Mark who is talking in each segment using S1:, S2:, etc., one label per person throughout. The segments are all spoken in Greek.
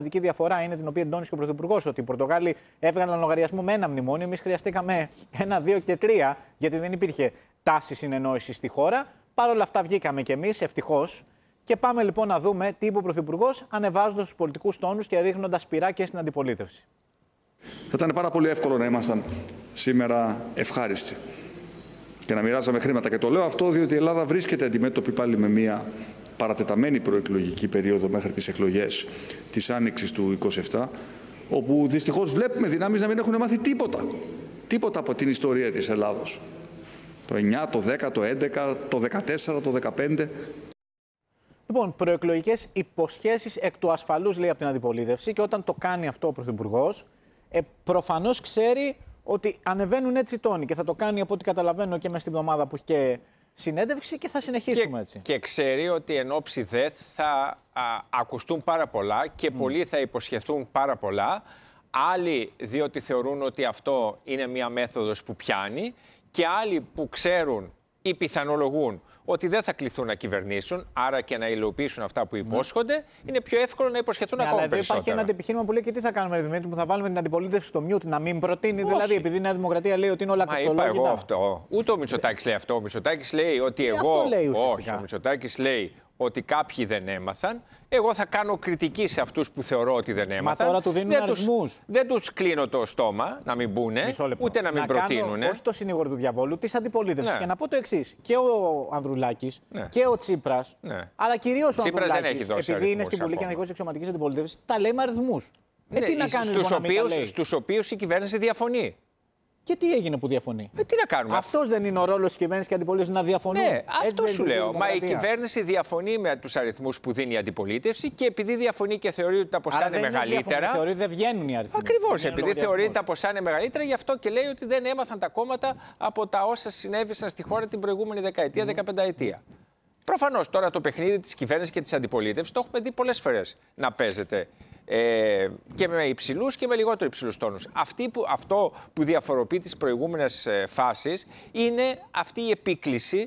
S1: Η διαφορά είναι την οποία εντώνει και ο Πρωθυπουργός, ότι οι Πορτογάλοι έβγαλαν λογαριασμό με ένα μνημόνιο. Εμείς χρειαστήκαμε 1, 2 και 3, γιατί δεν υπήρχε τάση συνεννόησης στη χώρα. Παρ' όλα αυτά, βγήκαμε κι εμείς, ευτυχώς. Και πάμε λοιπόν να δούμε τι είπε ο Πρωθυπουργός, ανεβάζοντας τους πολιτικούς τόνους και ρίχνοντας πυρά και στην αντιπολίτευση.
S2: Θα ήταν πάρα πολύ εύκολο να ήμασταν σήμερα ευχάριστοι και να μοιράζαμε χρήματα. Και το λέω αυτό διότι η Ελλάδα βρίσκεται αντιμέτωπη πάλι με μια παρατεταμένη προεκλογική περίοδο μέχρι τις εκλογές της Άνοιξης του 2027, όπου δυστυχώς βλέπουμε δυνάμεις να μην έχουν μάθει τίποτα. Τίποτα από την ιστορία της Ελλάδος. Το 9, το 10, το 11, το 14, το 15.
S1: Λοιπόν, προεκλογικές υποσχέσεις εκ του ασφαλούς, λέει από την αντιπολίτευση, και όταν το κάνει αυτό ο Πρωθυπουργός, προφανώς ξέρει ότι ανεβαίνουν έτσι οι τόνοι και θα το κάνει, από ό,τι καταλαβαίνω, και μέσα στην εβδομάδα που έχει και συνέντευξη, και θα συνεχίσουμε έτσι.
S3: Και ξέρει ότι εν ώψη ΔΕΘ θα ακουστούν πάρα πολλά και πολλοί θα υποσχεθούν πάρα πολλά. Άλλοι διότι θεωρούν ότι αυτό είναι μια μέθοδος που πιάνει, και άλλοι που ξέρουν ή πιθανολογούν ότι δεν θα κληθούν να κυβερνήσουν, άρα και να υλοποιήσουν αυτά που υπόσχονται, είναι πιο εύκολο να υποσχεθούν ακόμα περισσότερα.
S1: Υπάρχει ένα αντιπιχείρημα που λέει: και τι θα κάνουμε, Δημήτρη, που θα βάλουμε την αντιπολίτευση στο μιούτ, να μην προτείνει? Όχι. Δηλαδή, επειδή η Νέα Δημοκρατία λέει ότι είναι όλα κοστολόγητα.
S3: Είπα εγώ αυτό. Ούτε ο Μητσοτάκης λέει αυτό. Ο Μητσοτάκης λέει ότι
S1: αυτό λέει ουσιαστικά.
S3: Όχι, ο Μητσοτάκης λέει ότι κάποιοι δεν έμαθαν. Εγώ θα κάνω κριτική σε αυτούς που θεωρώ ότι δεν έμαθαν.
S1: Μα τώρα του δίνουν αριθμούς.
S3: Δεν τους κλείνω το στόμα να μην μπουνε, ούτε να μην προτείνουν.
S1: Όχι το συνήγορο του διαβόλου, της αντιπολίτευσης. Ναι. Και να πω το εξής: και ο Ανδρουλάκης και ο Τσίπρας, αλλά κυρίως ο Ανδρουλάκης, επειδή είναι στην Βουλή και είναι εξωματικής αντιπολίτευσης, τα λέει με αριθμούς. Τι να κάνει,
S3: στους οποίους η κυβέρνηση διαφωνεί.
S1: Και τι έγινε που διαφωνεί?
S3: Τι να κάνουμε.
S1: Αυτός δεν είναι ο ρόλος της κυβέρνησης και αντιπολίτευσης, να διαφωνούν?
S3: Ναι, αυτό σου λέω. Μα η κυβέρνηση διαφωνεί με τους αριθμούς που δίνει η αντιπολίτευση, και επειδή διαφωνεί και θεωρεί ότι τα ποσά είναι μεγαλύτερα.
S1: Θεωρεί ότι δεν βγαίνουν οι αριθμοί.
S3: Ακριβώς. Επειδή θεωρεί ότι τα ποσά είναι μεγαλύτερα, γι' αυτό και λέει ότι δεν έμαθαν τα κόμματα από τα όσα συνέβησαν στη χώρα την προηγούμενη δεκαετία, 15ετία. Προφανώς τώρα το παιχνίδι της κυβέρνησης και της αντιπολίτευσης το έχουμε δει πολλές φορές να παίζεται. Και με υψηλούς και με λιγότερο υψηλούς τόνους. Αυτό που διαφοροποιεί τις προηγούμενες φάσεις είναι αυτή η επίκληση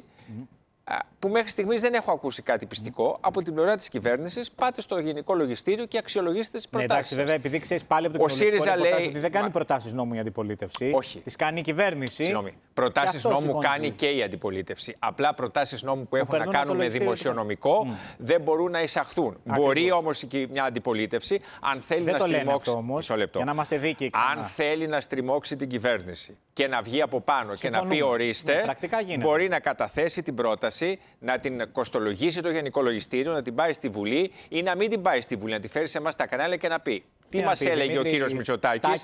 S3: που μέχρι στιγμής δεν έχω ακούσει κάτι πιστικό από την πλευρά της κυβέρνησης. Πάτε στο Γενικό Λογιστήριο και αξιολογήστε τις προτάσεις.
S1: Εντάξει, βέβαια, επειδή ξέρεις πάλι από το
S3: ΣΥΡΙΖΑ λέει
S1: ότι δεν κάνει προτάσεις νόμου η αντιπολίτευση.
S3: Όχι.
S1: Τις κάνει η κυβέρνηση.
S3: Συγγνώμη. Προτάσεις νόμου κάνει και η αντιπολίτευση. Απλά προτάσεις νόμου που έχουν να κάνουν με δημοσιονομικό δεν μπορούν να εισαχθούν. Μπορεί όμως μια αντιπολίτευση, αν θέλει να στριμώξει.
S1: Για να είμαστε δίκαιοι.
S3: Αν θέλει να στριμώξει την κυβέρνηση και να βγει από πάνω και να πει ορίστε, μπορεί να καταθέσει την πρόταση, να την κοστολογήσει το Γενικό Λογιστήριο, να την πάει στη Βουλή ή να μην την πάει στη Βουλή, να τη φέρει σε εμάς τα κανάλια και να πει τι μας έλεγε ο κύριος Μητσοτάκης.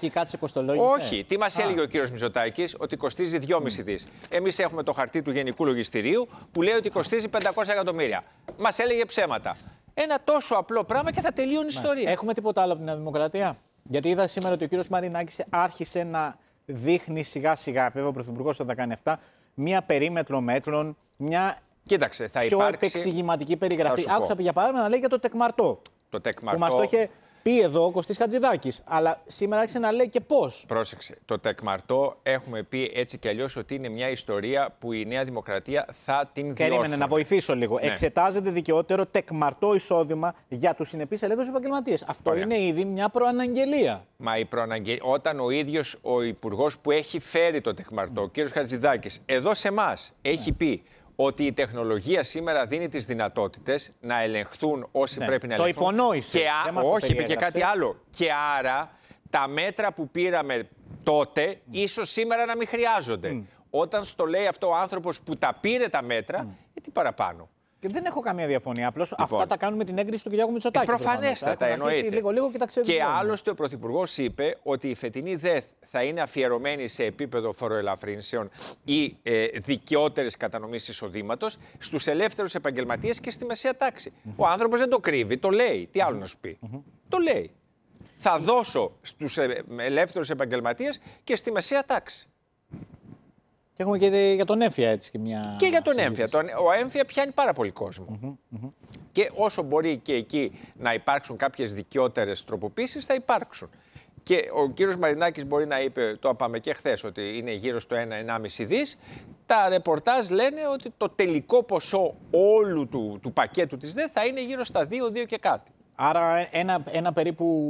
S3: Όχι, τι μας έλεγε ο κύριος Μητσοτάκης, ότι κοστίζει 2,5 δις. Εμείς έχουμε το χαρτί του Γενικού Λογιστηρίου που λέει ότι κοστίζει 500 εκατομμύρια. Μας έλεγε ψέματα. Ένα τόσο απλό πράγμα και θα τελείωνε η ιστορία.
S1: Έχουμε τίποτα άλλο από την Νέα Δημοκρατία? Γιατί είδα σήμερα ότι ο κύριος Μαρινάκης άρχισε να δείχνει σιγά-σιγά, βέβαια ο Πρωθυπουργός θα τα κάνει αυτά, μία περίμετρο μέτρων, μια.
S3: Κοίταξε, θα
S1: πιο
S3: υπάρξει...
S1: επεξηγηματική περιγραφή. Άκουσα για παράδειγμα να λέει για το τεκμαρτό.
S3: Το τεκμαρτό...
S1: Που μας το είχε πει εδώ ο Κωστής Χατζηδάκης. Αλλά σήμερα άρχισε να λέει και πώς.
S3: Πρόσεξε. Το τεκμαρτό έχουμε πει έτσι κι αλλιώς ότι είναι μια ιστορία που η Νέα Δημοκρατία θα την διόρθωνε.
S1: Περίμενε να βοηθήσω λίγο. Ναι. Εξετάζεται δικαιότερο τεκμαρτό εισόδημα για τους συνεπείς ελεύθερους επαγγελματίες. Αυτό είναι ήδη μια προαναγγελία.
S3: Μα η προαναγγελία, όταν ο ίδιος ο υπουργός που έχει φέρει το τεκμαρτό, ο κ. Χατζηδάκης, εδώ σε εμάς έχει πει ότι η τεχνολογία σήμερα δίνει τις δυνατότητες να ελεγχθούν όσοι πρέπει να ελεγχθούν.
S1: Το υπονόησε.
S3: Όχι, είπε και κάτι άλλο. Και άρα τα μέτρα που πήραμε τότε ίσως σήμερα να μην χρειάζονται. Όταν στο λέει αυτό ο άνθρωπος που τα πήρε τα μέτρα, τι παραπάνω.
S1: Και δεν έχω καμία διαφωνία. Απλώς αυτά τα κάνουμε την έγκριση του Κυριάκου Μητσοτάκη.
S3: Προφανέστατα, εννοείται.
S1: Λίγο
S3: και άλλωστε ο Πρωθυπουργός είπε ότι η φετινή ΔΕΘ θα είναι αφιερωμένη σε επίπεδο φοροελαφρύνσεων ή δικαιότερης κατανομής εισοδήματος στους ελεύθερους επαγγελματίες και στη μεσαία τάξη. Ο άνθρωπος δεν το κρύβει, το λέει. Τι άλλο να σου πει. Το λέει. Θα δώσω στους ελεύθερους επαγγελματίες και στη μεσαία τάξη.
S1: Και έχουμε και για τον έμφυα έτσι και μια.
S3: Και για τον έμφυα. Ο έμφυα πιάνει πάρα πολύ κόσμο. Και όσο μπορεί και εκεί να υπάρξουν κάποιες δικαιότερες τροποποίησεις, θα υπάρξουν. Και ο κύριος Μαρινάκης μπορεί να είπε, το είπαμε και χθες, ότι είναι γύρω στο 1-1,5 δις. Τα ρεπορτάζ λένε ότι το τελικό ποσό όλου του πακέτου της ΔΕ θα είναι γύρω στα 2 και κάτι.
S1: Άρα ένα περίπου